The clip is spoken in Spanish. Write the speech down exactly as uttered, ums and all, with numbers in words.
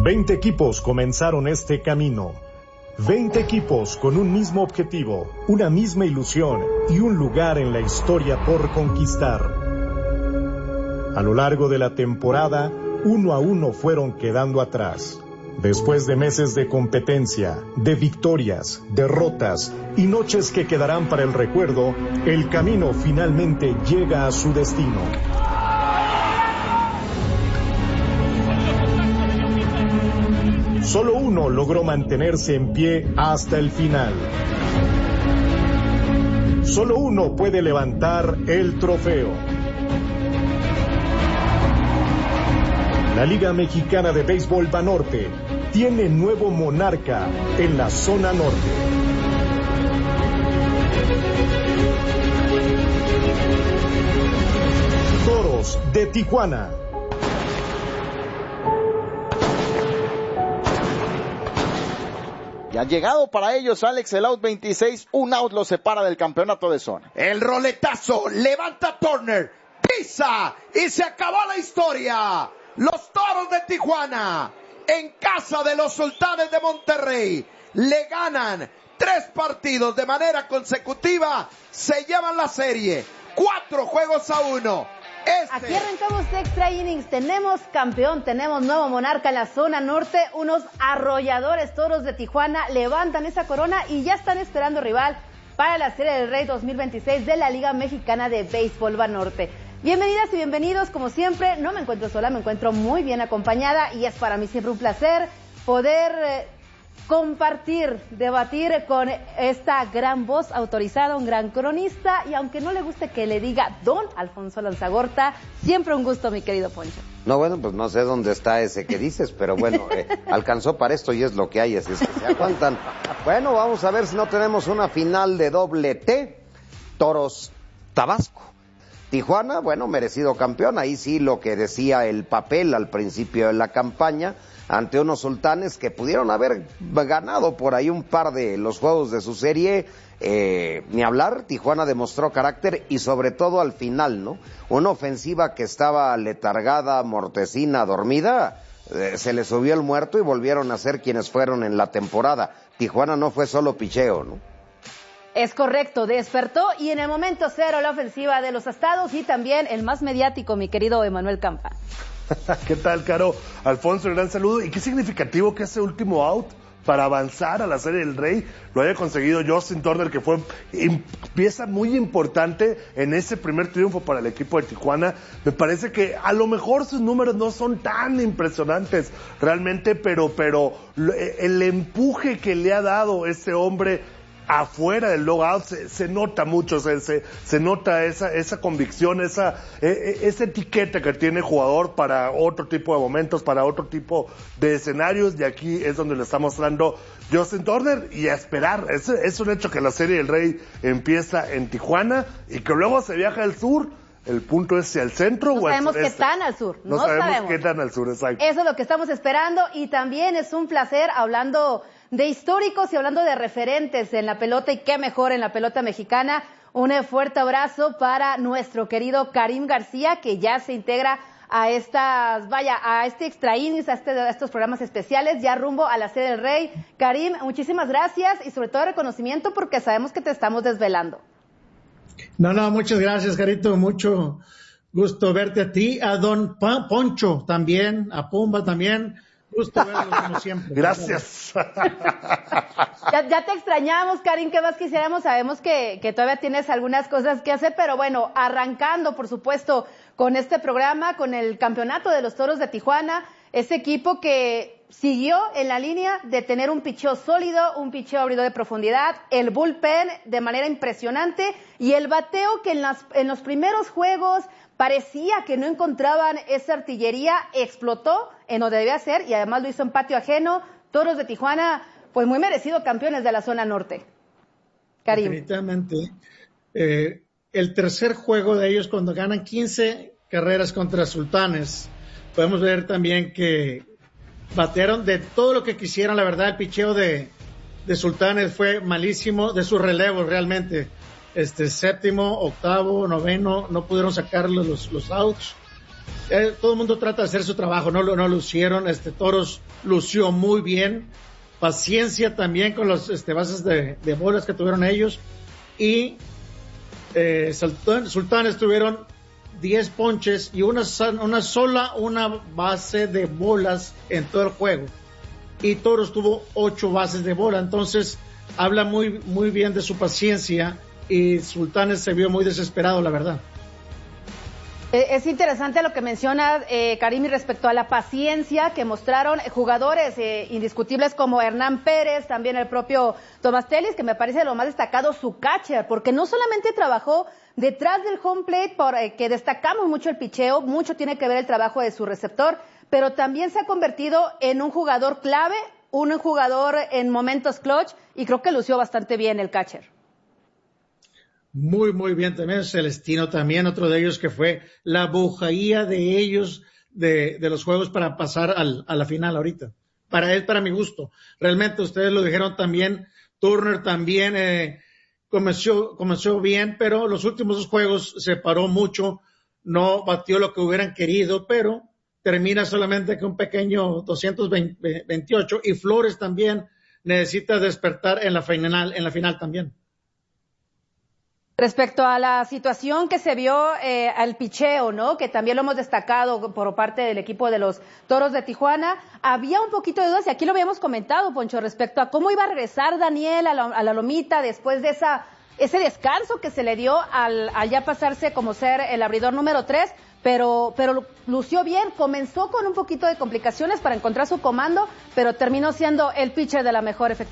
veinte equipos comenzaron este camino. veinte equipos con un mismo objetivo, una misma ilusión y un lugar en la historia por conquistar. A lo largo de la temporada, uno a uno fueron quedando atrás. Después de meses de competencia, de victorias, derrotas y noches que quedarán para el recuerdo, el camino finalmente llega a su destino. Solo uno logró mantenerse en pie hasta el final. Solo uno puede levantar el trofeo. La Liga Mexicana de Béisbol Banorte tiene nuevo monarca en la zona norte. Toros de Tijuana. Y ha llegado para ellos Alex, el out veintiséis, un out lo separa del campeonato de zona. El roletazo, levanta Turner, pisa y se acabó la historia. Los Toros de Tijuana, en casa de los Sultanes de Monterrey, le ganan tres partidos de manera consecutiva, se llevan la serie, cuatro juegos a uno. Este... Aquí arrancamos Extra Innings, tenemos campeón, tenemos nuevo monarca en la zona norte, unos arrolladores Toros de Tijuana levantan esa corona y ya están esperando rival para la Serie del Rey dos mil veintiséis de la Liga Mexicana de Béisbol Banorte. Bienvenidas y bienvenidos, como siempre, no me encuentro sola, me encuentro muy bien acompañada y es para mí siempre un placer poder eh, compartir, debatir con esta gran voz autorizada, un gran cronista, y aunque no le guste que le diga don Alfonso Lanzagorta, siempre un gusto, mi querido Poncho. No, bueno, pues no sé dónde está ese que dices, pero bueno, eh, alcanzó para esto y es lo que hay, así es que se aguantan. Bueno, vamos a ver si no tenemos una final de doble T, Toros Tabasco. Tijuana, bueno, merecido campeón, ahí sí lo que decía el papel al principio de la campaña, ante unos Sultanes que pudieron haber ganado por ahí un par de los juegos de su serie, eh, ni hablar, Tijuana demostró carácter y sobre todo al final, ¿no? Una ofensiva que estaba letargada, mortecina, dormida, eh, se le subió el muerto y volvieron a ser quienes fueron en la temporada. Tijuana no fue solo picheo, ¿no? Es correcto, despertó y en el momento cero la ofensiva de los Estados y también el más mediático, mi querido Emanuel Campa. ¿Qué tal, Caro? Alfonso, un gran saludo. Y qué significativo que ese último out para avanzar a la Serie del Rey lo haya conseguido Justin Turner, que fue pieza muy importante en ese primer triunfo para el equipo de Tijuana. Me parece que a lo mejor sus números no son tan impresionantes realmente, pero, pero el empuje que le ha dado ese hombre afuera del logout se, se nota mucho, se, se, se nota esa, esa convicción, esa, eh, esa etiqueta que tiene el jugador para otro tipo de momentos, para otro tipo de escenarios, y aquí es donde le está mostrando Justin Turner, y a esperar. Es, es un hecho que la Serie del Rey empieza en Tijuana y que luego se viaja al sur. El punto es si al centro no o sabemos al qué este. tan al sur. No, no sabemos, sabemos qué tan al sur, exacto. Eso es lo que estamos esperando y también es un placer hablando de históricos y hablando de referentes en la pelota, y qué mejor en la pelota mexicana. Un fuerte abrazo para nuestro querido Karim García, que ya se integra a estas, vaya, a este Extra Innings, a, este, a estos programas especiales, ya rumbo a la Serie del Rey. Karim, muchísimas gracias y sobre todo reconocimiento porque sabemos que te estamos desvelando. No, no, muchas gracias, Carito, mucho gusto verte a ti, a don pa- Poncho también, a Pumba también. Gusto verlo como siempre. Gracias. Ya, ya te extrañamos, Karim, ¿qué más quisiéramos? Sabemos que, que todavía tienes algunas cosas que hacer, pero bueno, arrancando, por supuesto, con este programa, con el campeonato de los Toros de Tijuana, ese equipo que siguió en la línea de tener un picheo sólido, un picheo abridor de profundidad, el bullpen de manera impresionante y el bateo que en, las, en los primeros juegos parecía que no encontraban esa artillería, explotó en donde debía ser y además lo hizo en patio ajeno. Toros de Tijuana, pues muy merecido campeones de la zona norte. Karim. Definitivamente. Eh, el tercer juego de ellos cuando ganan quince carreras contra Sultanes, podemos ver también que batearon de todo lo que quisieran. La verdad, el picheo de, de Sultanes fue malísimo, de sus relevos realmente. Este séptimo, octavo, noveno, no pudieron sacar los, los outs. eh, todo el mundo trata de hacer su trabajo, no lo, no lo hicieron, este, Toros lució muy bien, paciencia también con los este, bases de, de bolas que tuvieron ellos, y eh, Sultán, Sultanes tuvieron diez ponches y una, una sola una base de bolas en todo el juego, y Toros tuvo ocho bases de bola. Entonces habla muy, muy bien de su paciencia, y Sultanes se vio muy desesperado, la verdad. Es interesante lo que menciona eh, Karim respecto a la paciencia que mostraron jugadores eh, indiscutibles como Hernán Pérez, también el propio Tomás Telis, que me parece lo más destacado su catcher, porque no solamente trabajó detrás del home plate, por, eh, que destacamos mucho el picheo, mucho tiene que ver el trabajo de su receptor, pero también se ha convertido en un jugador clave, un jugador en momentos clutch, y creo que lució bastante bien el catcher. Muy, muy bien también Celestino, también otro de ellos que fue la bujaía de ellos de, de los juegos para pasar al, a la final ahorita. Para él, para mi gusto. Realmente ustedes lo dijeron también, Turner también eh, comenzó, comenzó bien, pero los últimos dos juegos se paró mucho, no batió lo que hubieran querido, pero termina solamente con un pequeño doscientos veintiocho, y Flores también necesita despertar en la final, en la final también. Respecto a la situación que se vio eh, al picheo, ¿no? Que también lo hemos destacado por parte del equipo de los Toros de Tijuana, había un poquito de dudas, y aquí lo habíamos comentado, Poncho, respecto a cómo iba a regresar Daniel a la, a la lomita después de esa ese descanso que se le dio al, al ya pasarse como ser el abridor número tres, pero, pero lució bien, comenzó con un poquito de complicaciones para encontrar su comando, pero terminó siendo el pitcher de la mejor efectividad.